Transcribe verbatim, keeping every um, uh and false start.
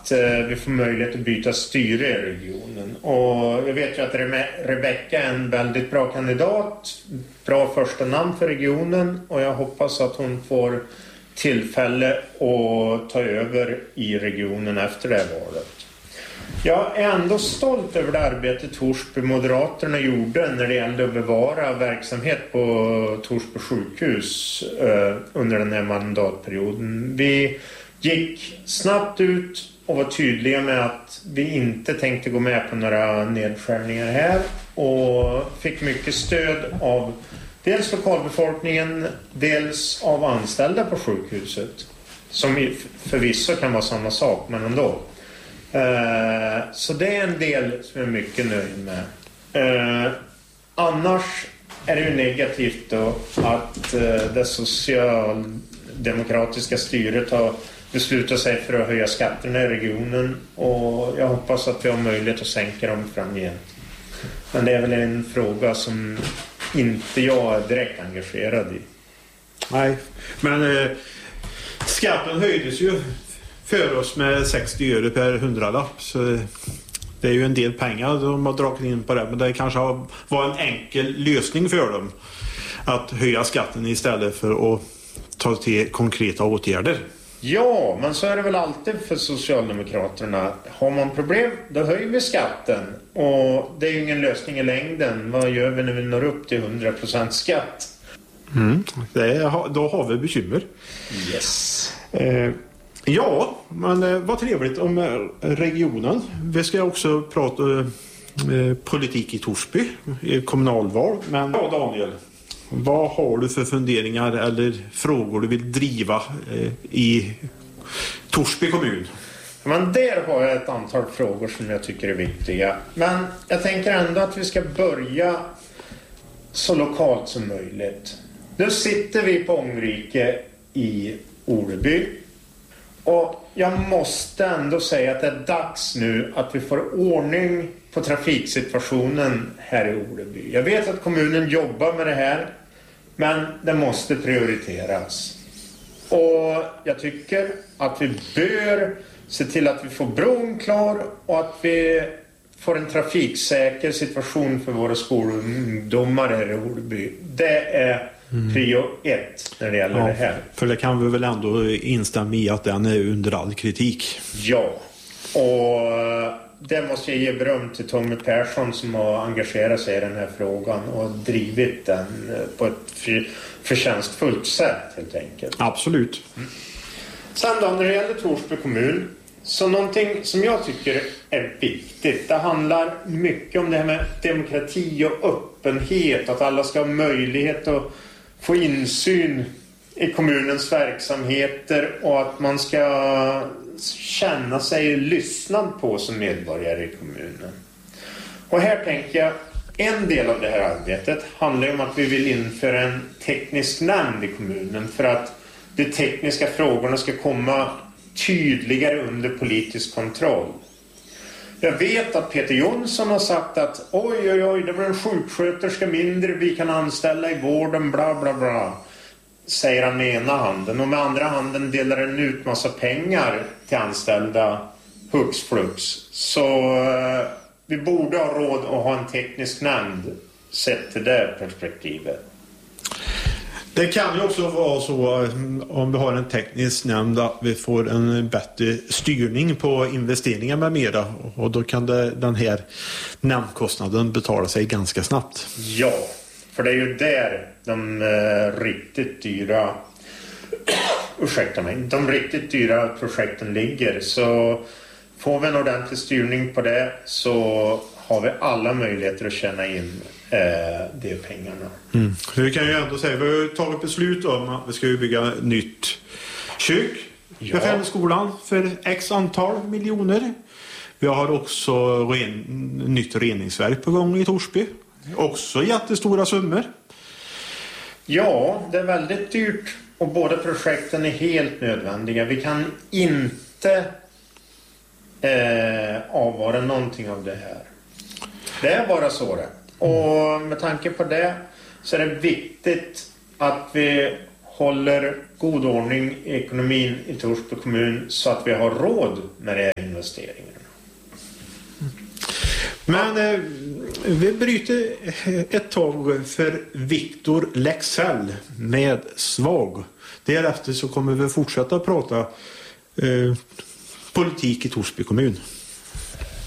att eh, vi får möjlighet att byta styre i regionen. Och jag vet ju att Re- Rebecka är en väldigt bra kandidat, bra första namn för regionen, och jag hoppas att hon får tillfälle att ta över i regionen efter det här valet. Jag är ändå stolt över det arbete Torsby Moderaterna gjorde när det gällde att bevara verksamhet på Torsby sjukhus eh, under den här mandatperioden. Vi gick snabbt ut och var tydliga med att vi inte tänkte gå med på några nedskärningar här, och fick mycket stöd av dels lokalbefolkningen, dels av anställda på sjukhuset, som förvisso kan vara samma sak, men ändå. Så det är en del som jag är mycket nöjd med. Annars är det ju negativt då att det socialdemokratiska styret har beslutat sig för att höja skatterna i regionen, och jag hoppas att vi har möjlighet att sänka dem framgent. Men det är väl en fråga som inte jag är direkt engagerad i. Nej, men eh, skatten höjdes ju för oss med sextio öre per hundralapp, så det är ju en del pengar de har dragit in på det, men det kanske var en enkel lösning för dem att höja skatten istället för att ta till konkreta åtgärder. Ja, men så är det väl alltid för Socialdemokraterna. Har man problem, då höjer vi skatten. Och det är ju ingen lösning i längden. Vad gör vi när vi når upp till hundra procent skatt? Mm, det är, då har vi bekymmer. Yes. Eh, ja, men eh, vad trevligt om eh, regionen. Vi ska också prata eh, politik i Torsby, i kommunalval. Men ja, Daniel, vad har du för funderingar eller frågor du vill driva eh, i Torsby kommun? Men där har jag ett antal frågor som jag tycker är viktiga. Men jag tänker ändå att vi ska börja så lokalt som möjligt. Nu sitter vi på Ångrike i Oreby. Och jag måste ändå säga att det är dags nu att vi får ordning på trafiksituationen här i Oreby. Jag vet att kommunen jobbar med det här, men det måste prioriteras. Och jag tycker att vi bör se till att vi får bron klar och att vi får en trafiksäker situation för våra skolungdomar här i Oreby. Det är prio ett när det gäller ja, det här. För det kan vi väl ändå instämma i att den är under all kritik. Ja, och det måste jag ge beröm till Tommy Persson som har engagerat sig i den här frågan och drivit den på ett för, förtjänstfullt sätt helt enkelt. Absolut. Mm. Sen då, när det gäller Torsby kommun, så någonting som jag tycker är viktigt, det handlar mycket om det här med demokrati och öppenhet, att alla ska ha möjlighet att få insyn i kommunens verksamheter och att man ska känna sig lyssnad på som medborgare i kommunen. Och här tänker jag, en del av det här arbetet handlar om att vi vill införa en teknisk nämnd i kommunen för att de tekniska frågorna ska komma tydligare under politisk kontroll. Jag vet att Peter Jonsson har sagt att oj oj oj, det var en sjuksköterska mindre vi kan anställa i vården, bla bla bla, säger han med ena handen, och med andra handen delar den ut massa pengar till anställda hux flux. Så eh, vi borde ha råd att ha en teknisk nämnd sett till det perspektivet. Det kan ju också vara så om vi har en teknisk nämnd att vi får en bättre styrning på investeringar med mera, och då kan det, den här nämndkostnaden betala sig ganska snabbt. Ja, för det är ju där de eh, riktigt dyra ursäkta mig, de riktigt dyra projekten ligger. Så får vi en ordentlig styrning på det så har vi alla möjligheter att tjäna in eh, de pengarna. Mm. Vi kan ju ändå säga, vi har tagit beslut om att vi ska bygga nytt kök ja. för skolan för x antal miljoner. Vi har också ren, nytt reningsverk på gång i Torsby. Också jättestora summor. Ja, det är väldigt dyrt och båda projekten är helt nödvändiga. Vi kan inte eh, avvara någonting av det här. Det är bara så det. Och med tanke på det så är det viktigt att vi håller god ordning i ekonomin i Torsby kommun så att vi har råd med de här investeringarna. Men eh, vi bryter ett tag för Viktor Lexell med Svag. Därefter så kommer vi fortsätta prata eh, politik i Torsby kommun.